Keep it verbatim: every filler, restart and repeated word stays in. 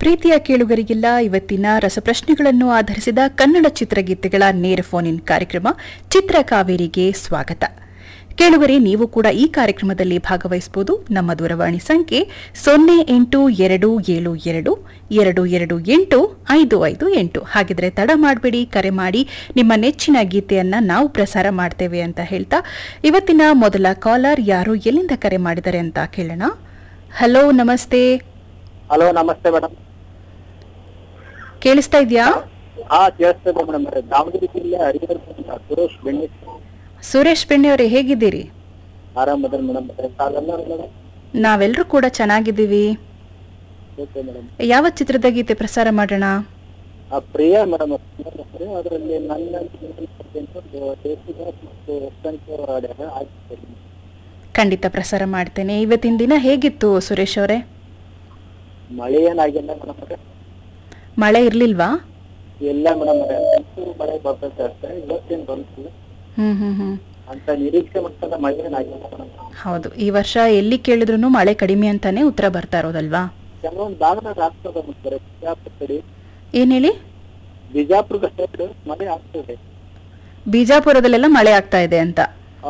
ಪ್ರೀತಿಯ ಕೇಳುಗರಿಗೆಲ್ಲ ಇವತ್ತಿನ ರಸಪ್ರಶ್ನೆಗಳನ್ನು ಆಧರಿಸಿದ ಕನ್ನಡ ಚಿತ್ರಗೀತೆಗಳ ನೇರ ಫೋನ್ ಇನ್ ಕಾರ್ಯಕ್ರಮ ಚಿತ್ರಕಾವೇರಿಗೆ ಸ್ವಾಗತ. ಕೇಳುಗರೆ, ನೀವು ಕೂಡ ಈ ಕಾರ್ಯಕ್ರಮದಲ್ಲಿ ಭಾಗವಹಿಸಬಹುದು. ನಮ್ಮ ದೂರವಾಣಿ ಸಂಖ್ಯೆ ಸೊನ್ನೆ ಎಂಟು ಎರಡು ಏಳು ಎರಡು ಎರಡು ಎರಡು ಎಂಟು ಐದು ಐದು ಎಂಟು. ಹಾಗಿದ್ರೆ ತಡ ಮಾಡಬೇಡಿ, ಕರೆ ಮಾಡಿ, ನಿಮ್ಮ ನೆಚ್ಚಿನ ಗೀತೆಯನ್ನ ನಾವು ಪ್ರಸಾರ ಮಾಡ್ತೇವೆ ಅಂತ ಹೇಳ್ತಾ ಇವತ್ತಿನ ಮೊದಲ ಕಾಲರ್ ಯಾರು, ಎಲ್ಲಿಂದ ಕರೆ ಮಾಡಿದ್ದಾರೆ ಅಂತ ಕೇಳೋಣ. ಹಲೋ, ನಮಸ್ತೆ. ಹಲೋ, ನಮಸ್ತೆ ಮೇಡಮ್. ಕೇಳಿಸ್ತಾ ಇದೆಯಾ? ಹಾ, ಕೇಳಿಸ್ತಾ ಮೇಡಮ್. ದಾವಣಗೆರೆ ಜಿಲ್ಲೆ ಹರಿಹರ ಸುರೇಶ್ ಬೆಣ್ಣೆ. ಸುರೇಶ್ ಬೆಣ್ಣೆ ಅವರೇ, ಹೇಗಿದ್ದೀರಿ? ಆರಾಮದ ಮೇಡಮ್. ನಾವೆಲ್ಲರೂ ಕೂಡ ಚೆನ್ನಾಗಿದ್ದೀವಿ. ಯಾವ ಚಿತ್ರದ ಗೀತೆ ಪ್ರಸಾರ ಮಾಡೋಣ? ಪ್ರಿಯ ಮೇಡಮ್, ಅದರಲ್ಲಿ ನನ್ನ ಖಂಡಿತ ಪ್ರಸಾರ ಮಾಡ್ತೇನೆ. ಇವತ್ತಿನ ದಿನ ಹೇಗಿತ್ತು ಸುರೇಶ್ ಅವರೇ? ಮಳೆ ಏನಾಗಿಲ್ಲ ಮೇಡಮ್. ಮಳೆ ಇರ್ಲಿಲ್ವಾ? ಇಲ್ಲ ಮೇಡಮ್, ಮಳೆ ಬರ್ತೈತೆ ಅಷ್ಟೇ. ಇವತ್ತೇನು ಬಂತು ಹ್ಮ್ ಹ್ಮ್ ಹ್ಮ್ ಅಂತ ನಿರೀಕ್ಷೆ ಮಟ್ಟದ ಮಳೆ ಏನಾಗಿಲ್ಲ ಮೇಡಮ್. ಹೌದು, ಈ ವರ್ಷ ಎಲ್ಲಿ ಕೇಳಿದ್ರು ಮಳೆ ಕಡಿಮೆ ಅಂತಾನೆ ಉತ್ತರ ಬರ್ತಾ ಇರೋದಲ್ವಾ? ಕೆಲವೊಂದು ಭಾಗದಾಗ ಆಗ್ತದೆ ಮತ್ತೆ. ಬಿಜಾಪುರ ಕಡೆ ಏನ್ ಹೇಳಿ? ಬಿಜಾಪುರದ ಸೈಡ್ ಮಳೆ ಆಗ್ತದೆ. ಬಿಜಾಪುರದಲ್ಲೆಲ್ಲ ಮಳೆ ಆಗ್ತಾ ಇದೆ ಅಂತ?